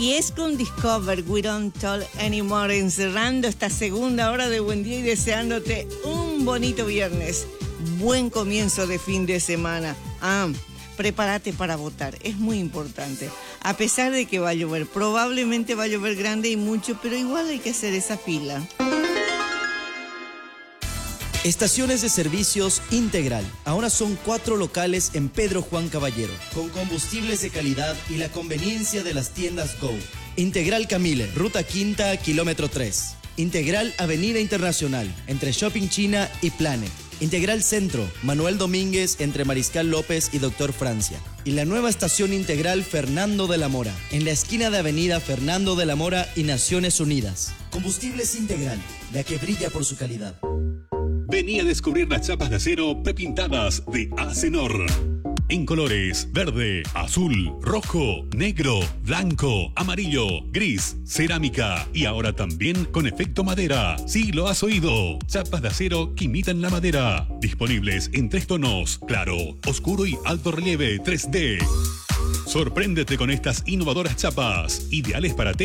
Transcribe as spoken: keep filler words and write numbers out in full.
Y es con Discover, We Don't Talk Anymore, encerrando esta segunda hora de Buen Día y deseándote un bonito viernes. Buen comienzo de fin de semana. Ah, prepárate para votar, es muy importante. A pesar de que va a llover, probablemente va a llover grande y mucho, pero igual hay que hacer esa fila. Estaciones de servicios Integral. Ahora son cuatro locales en Pedro Juan Caballero, con combustibles de calidad y la conveniencia de las tiendas Go. Integral Camile, Ruta Quinta, kilómetro tres. Integral Avenida Internacional, entre Shopping China y Planet. Integral Centro, Manuel Domínguez, entre Mariscal López y Doctor Francia. Y la nueva estación Integral Fernando de la Mora, en la esquina de Avenida Fernando de la Mora y Naciones Unidas. Combustibles Integral, la que brilla por su calidad. Vení a descubrir las chapas de acero prepintadas de Acenor. En colores verde, azul, rojo, negro, blanco, amarillo, gris, cerámica y ahora también con efecto madera. Sí, lo has oído. Chapas de acero que imitan la madera. Disponibles en tres tonos: claro, oscuro y alto relieve tres D. Sorpréndete con estas innovadoras chapas, ideales para